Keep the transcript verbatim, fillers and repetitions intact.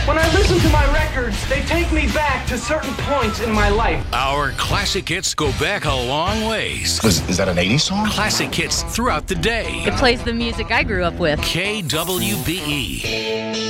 When I listen to my records, they take me back to certain points in my life. Our classic hits go back a long ways. Is, is that an eighties song? Classic hits throughout the day. It plays the music I grew up with. K W B E.